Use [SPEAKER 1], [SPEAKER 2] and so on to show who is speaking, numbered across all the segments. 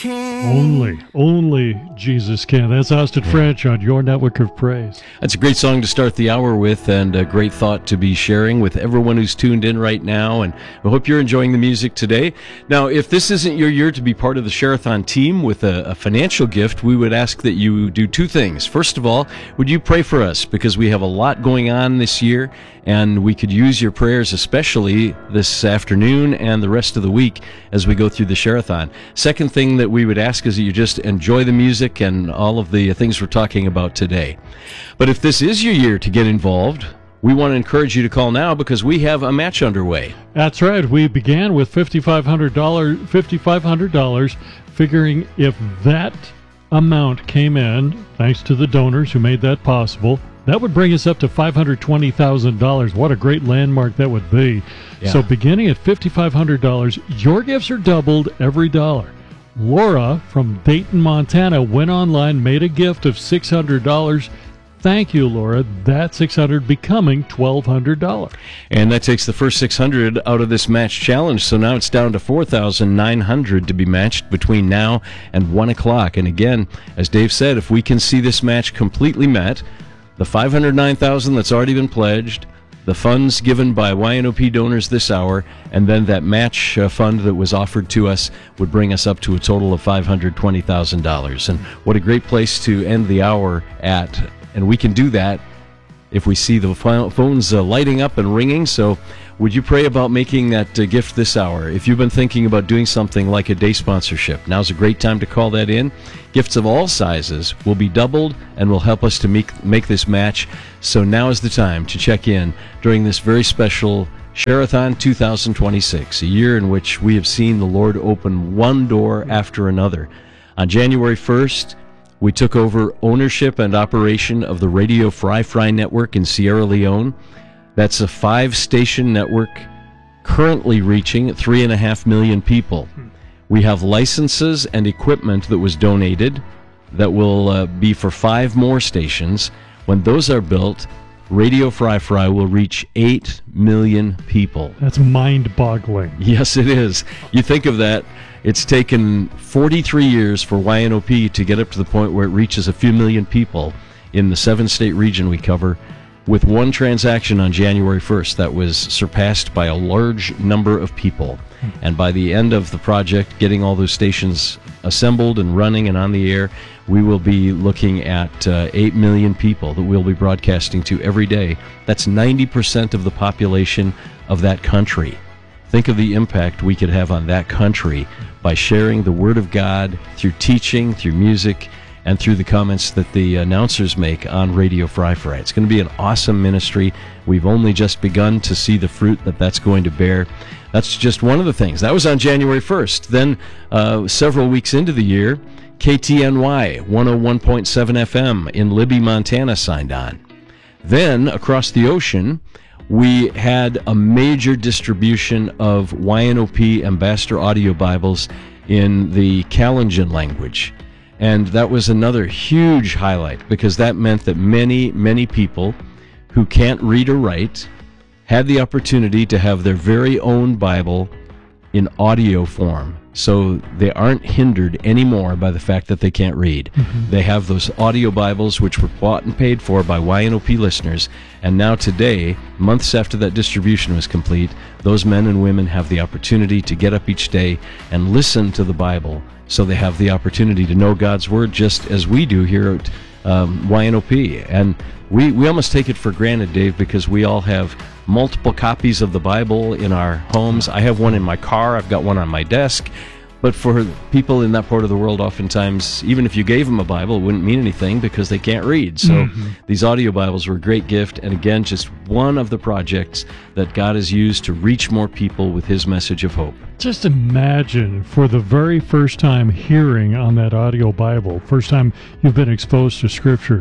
[SPEAKER 1] can. Only Jesus can. That's Austin French on your network of praise.
[SPEAKER 2] That's a great song to start the hour with, and a great thought to be sharing with everyone who's tuned in right now, and I hope you're enjoying the music today. Now, if this isn't your year to be part of the Share-a-thon team with a financial gift, we would ask that you do two things. First of all, would you pray for us, because we have a lot going on this year, and we could use your prayers, especially this afternoon and the rest of the week as we go through the Share-a-thon. Second thing that we would ask is that you just enjoy the music and all of the things we're talking about today. But if this is your year to get involved, we want to encourage you to call now, because we have a match underway.
[SPEAKER 1] That's right. We began with $5,500, figuring if that amount came in, thanks to the donors who made that possible, that would bring us up to $520,000. What a great landmark that would be.
[SPEAKER 2] Yeah.
[SPEAKER 1] So beginning at $5,500, your gifts are doubled every dollar. Laura from Dayton, Montana, went online, made a gift of $600. Thank you, Laura. That $600 becoming $1,200.
[SPEAKER 2] And that takes the first $600 out of this match challenge. So now it's down to $4,900 to be matched between now and 1 o'clock. And again, as Dave said, if we can see this match completely met, the $509,000 that's already been pledged, the funds given by YNOP donors this hour, and then that match fund that was offered to us would bring us up to a total of $520,000. And what a great place to end the hour at. And we can do that if we see the phones lighting up and ringing. So would you pray about making that gift this hour? If you've been thinking about doing something like a day sponsorship, now's a great time to call that in. Gifts of all sizes will be doubled and will help us to make this match. So now is the time to check in during this very special Share-a-thon 2026, a year in which we have seen the Lord open one door after another. On January 1st, we took over ownership and operation of the Radio Fry Fry Network in Sierra Leone. That's a 5-station network currently reaching 3.5 million people. We have licenses and equipment that was donated that will be for 5 more stations. When those are built, Radio Fry Fry will reach 8 million people.
[SPEAKER 1] That's mind-boggling.
[SPEAKER 2] Yes, it is. You think of that. It's taken 43 years for YNOP to get up to the point where it reaches a few million people in the 7-state region we cover, with one transaction on January 1st that was surpassed by a large number of people. And by the end of the project, getting all those stations assembled and running and on the air, we will be looking at 8 million people that we'll be broadcasting to every day. That's 90% of the population of that country. Think of the impact we could have on that country by sharing the Word of God through teaching, through music, and through the comments that the announcers make on Radio Fry Fry. It's going to be an awesome ministry. We've only just begun to see the fruit that that's going to bear. That's just one of the things. That was on January 1st. Then several weeks into the year, KTNY 101.7 FM in Libby, Montana signed on. Then, across the ocean, we had a major distribution of YNOP Ambassador Audio Bibles in the Kalenjin language. And that was another huge highlight, because that meant that many, many people who can't read or write had the opportunity to have their very own Bible in audio form. So they aren't hindered anymore by the fact that they can't read. Mm-hmm. They have those audio Bibles which were bought and paid for by YNOP listeners, and now today, months after that distribution was complete, those men and women have the opportunity to get up each day and listen to the Bible, so they have the opportunity to know God's Word just as we do here at YNOP. And we almost take it for granted, Dave, because we all have multiple copies of the Bible in our homes. I have one in my car. I've got one on my desk. But for people in that part of the world, oftentimes, even if you gave them a Bible, it wouldn't mean anything because they can't read. So these audio Bibles were a great gift. And again, just one of the projects that God has used to reach more people with His message of hope.
[SPEAKER 1] Just imagine, for the very first time hearing on that audio Bible, first time you've been exposed to Scripture,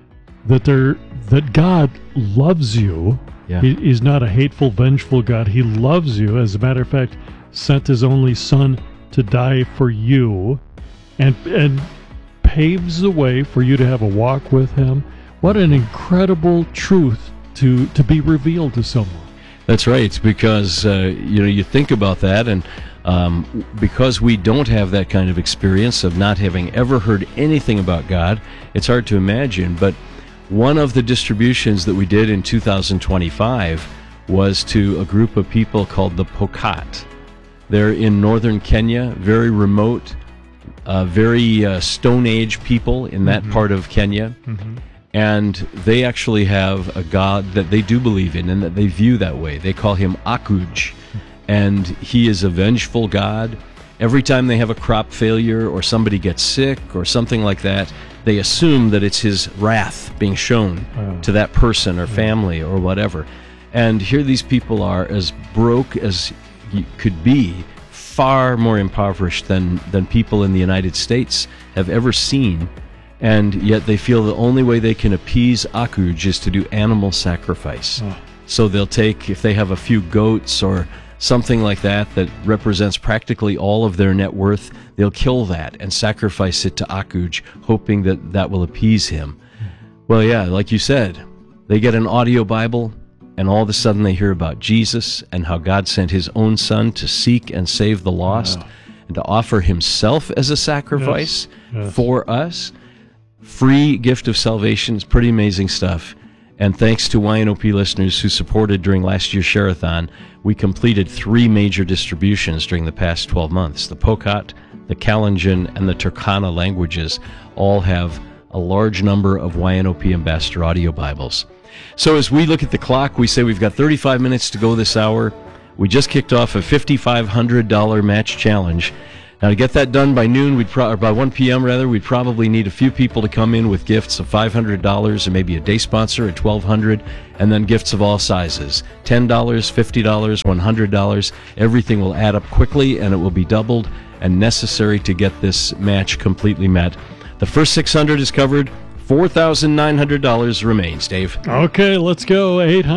[SPEAKER 1] that God loves you. Yeah. He's not a hateful, vengeful God. He loves you. As a matter of fact, sent His only Son to die for you, and paves the way for you to have a walk with Him. What an incredible truth to be revealed to someone.
[SPEAKER 2] That's right, because you think about that, and Because we don't have that kind of experience of not having ever heard anything about God, it's hard to imagine. But one of the distributions that we did in 2025 was to a group of people called the Pokot. They're in northern Kenya, very remote, very Stone Age people in that part of Kenya. And they actually have a God that they do believe in and that they view that way. They call him Akuj, and he is a vengeful God. Every time they have a crop failure or somebody gets sick or something like that, they assume that it's his wrath being shown to that person or family or whatever. And here these people are as broke as you could be, far more impoverished than people in the United States have ever seen. And yet they feel the only way they can appease Akuj is to do animal sacrifice. So they'll take, if they have a few goats or something like that that represents practically all of their net worth, they'll kill that and sacrifice it to Akuj, hoping that that will appease him. Well, yeah, like you said, they get an audio Bible, and all of a sudden they hear about Jesus and how God sent his own son to seek and save the lost and to offer himself as a sacrifice for us. Free gift of salvation. Is pretty amazing stuff. And thanks to YNOP listeners who supported during last year's Share-a-thon, we completed 3 major distributions during the past 12 months. The Pokot, the Kalenjin, and the Turkana languages all have a large number of YNOP Ambassador audio Bibles. So as we look at the clock, we say we've got 35 minutes to go this hour. We just kicked off a $5,500 match challenge. Now, to get that done by noon, or by 1 p.m. rather, we'd probably need a few people to come in with gifts of $500 and maybe a day sponsor at $1,200, and then gifts of all sizes, $10, $50, $100. Everything will add up quickly, and it will be doubled and necessary to get this match completely met. The first 600 is covered. $4,900 remains, Dave.
[SPEAKER 1] Okay, let's go.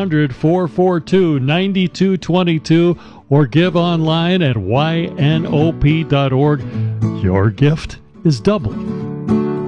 [SPEAKER 1] 800-442-9222 or give online at ynop.org. Your gift is doubled.